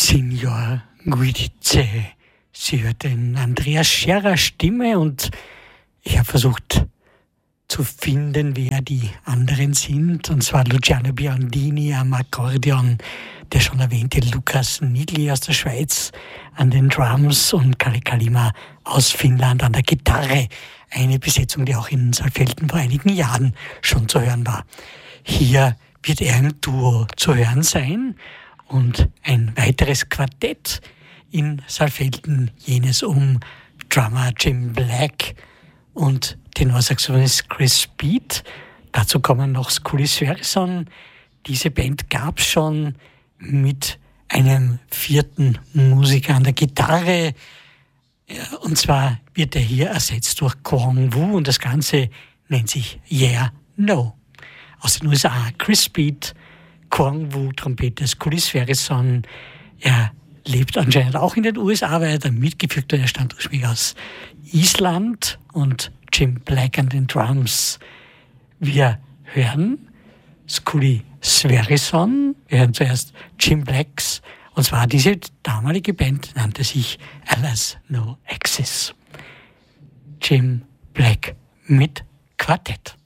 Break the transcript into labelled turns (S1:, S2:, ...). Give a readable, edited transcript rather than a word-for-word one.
S1: Signor Guidice. Sie hört den Andreas Scherer Stimme und ich habe versucht zu finden, wer die anderen sind. Und zwar Luciano Biondini am Akkordeon, der schon erwähnte Lukas Nigli aus der Schweiz an den Drums und Kalle Kalima aus Finnland an der Gitarre. Eine Besetzung, die auch in Saalfelden vor einigen Jahren schon zu hören war. Hier wird er im Duo zu hören sein und ein weiteres Quartett in Saalfelden, jenes um Drummer Jim Black und Tenorsaxophonist Chris Speed. Dazu kommen noch Scully Sverrisson. Diese Band gab es schon mit einem vierten Musiker an der Gitarre. Und zwar wird er hier ersetzt durch Kwong Wu und das Ganze nennt sich Yeah, No. Aus den USA Chris Speed, Kwong Wu, Trompete, Scully Sverrisson. Er lebt anscheinend auch in den USA, weil er da mitgefügt hat. Er stammt ursprünglich aus Island und Jim Black an den Drums. Wir hören Scully Sverrisson, wir hören zuerst Jim Blacks, und zwar diese damalige Band nannte sich Alas No Axis. Jim Black mit Quartett.